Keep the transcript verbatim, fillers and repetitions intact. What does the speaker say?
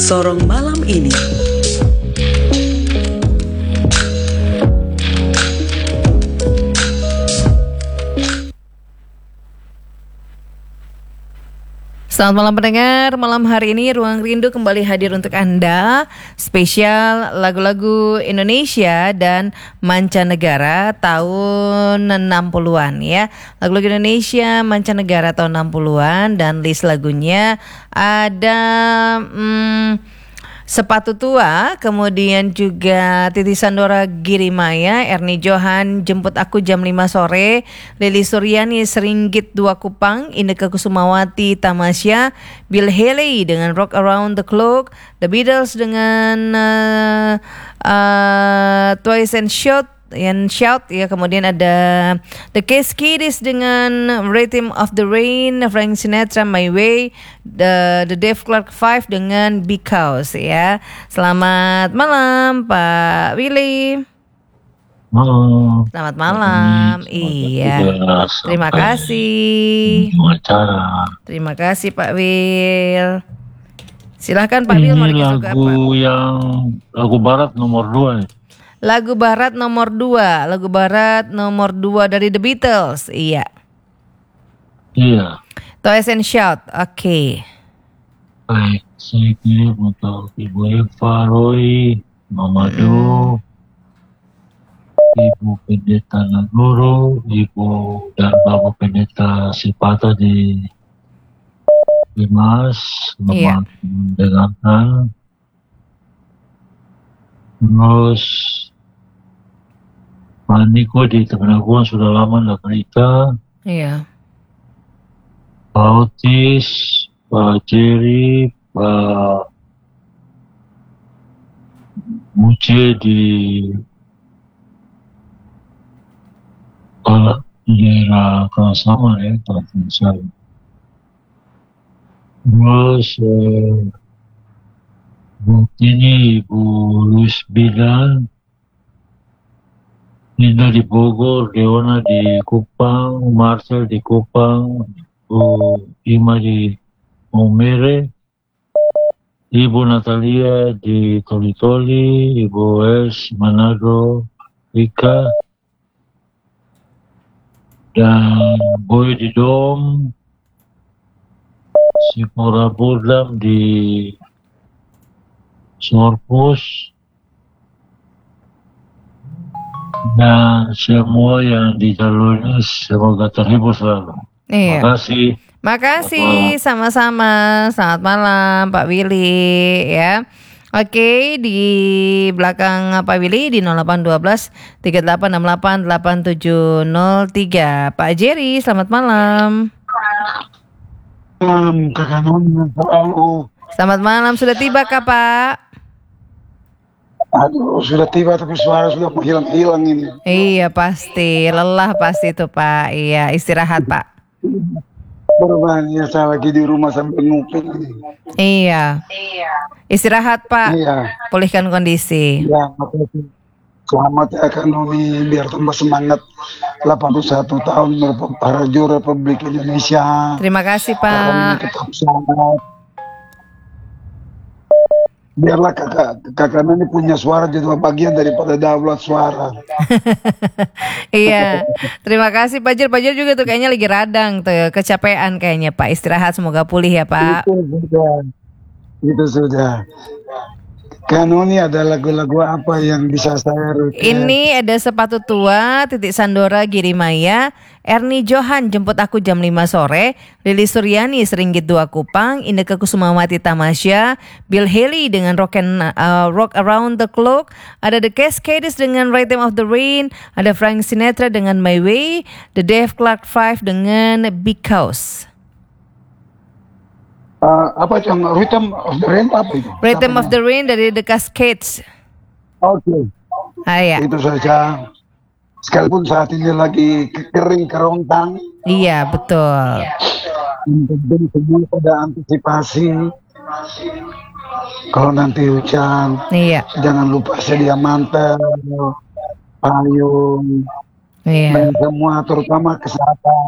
Sorong malam ini. Selamat malam pendengar, malam hari ini Ruang Rindu kembali hadir untuk Anda. Spesial lagu-lagu Indonesia dan mancanegara tahun enam puluhan ya. Lagu-lagu Indonesia mancanegara tahun enam puluhan dan list lagunya ada hmm, Sepatu Tua, kemudian juga Titi Sandora Girimaya, Erni Johan Jemput Aku Jam lima Sore, Lili Suryani Seringgit Dua Kupang, Inneke Kusumawati Tamasya, Bill Haley dengan Rock Around the Clock, The Beatles dengan uh, uh, Twice and Shout and Shout ya, kemudian ada The Case Kiddies dengan Rhythm of the Rain, Frank Sinatra My Way, The The Dave Clark Five dengan Because ya. Selamat malam Pak Willy. Malam. Selamat malam. Selamat iya. Juga, Terima kasih. Acara. Terima kasih Pak Will. Silahkan Pak Will, mau Ini lagu apa? lagu yang lagu barat nomor dua. Ya. Lagu barat nomor dua, lagu barat nomor dua dari The Beatles, iya. Iya. Toys and Shout, oke. Okay. Baik, saya kirim untuk Ibu Eva Roy, Mama hmm. Do, Ibu Pendeta Nagoro, Ibu dan Bapak Pendeta Sipata di Dimas, iya. mendengarkan. Terus Pak Niko di Temenaguan sudah lama tidak berita. Iya. Pak Otis, Pak Jerry, Pak Muce di uh, daerah Kerasama ya, Tanjung. Terus uh, buat ini Ibu Luis Bidan, Linda di Bogor, Deona di Kupang, Marcel di Kupang, Ibu Ima di Maumere, Ibu Natalia di Toli-Toli, Ibu Es Manado, Rika, dan Boy di Dom, si Mora Burdam di Sorpus, dan semua yang di jalur ini semoga terhibur selalu. Iya. Terima kasih. Makasih, sama-sama. Selamat malam Pak Willy ya. Oke, di belakang Pak Willy di nol delapan satu dua tiga delapan enam delapan delapan tujuh nol tiga. Pak Jerry, selamat malam. Malam, Kakak Nona selalu. Selamat malam, sudah tiba kah Pak? Aduh, sudah tiba tapi suara sudah menghilang-hilang ini. Iya pasti, lelah pasti itu Pak. Iya, istirahat Pak. Berbanyak saya lagi di rumah sambil nguping. Iya. Istirahat Pak. Iya. Pulihkan kondisi. Ya, makasih. Selamat ya Kak Noni, biar tambah semangat. delapan puluh satu tahun Raja Republik Indonesia. Terima kasih Pak. Tetap semangat. Biarlah kakak kakak ini punya suara jadi bagian daripada daulat suara. Iya, terima kasih Pak Jer. Pak Jer juga tuh kayaknya lagi radang tuh, kecapean kayaknya Pak. Istirahat, semoga pulih ya Pak. Itu sudah, itu sudah. Kanoni ada lagu-lagu apa yang bisa saya rutin? Ini ada Sepatu Tua, Titik Sandora Girimaya, Erni Johan Jemput Aku Jam lima Sore, Lili Suryani Seringgit Dua Kupang, Inneke Kusumawati Tamasya, Bill Haley dengan Rock, and, uh, Rock Around the Clock, ada The Case Kiddies dengan Rhythm of the Rain, ada Frank Sinatra dengan My Way, The Dave Clark Five dengan Because. Uh, apa yang Rhythm of the Rain apa itu? Rhythm of the Rain dari The Cascades. Oke. Okay. Ah, ya. Itu saja. Sekalipun saat ini lagi kering kerontang. Iya betul. Untuk semua pada antisipasi. Kalau nanti hujan, iya. Jangan lupa sedia mantel, payung, iya. dan semua terutama kesehatan.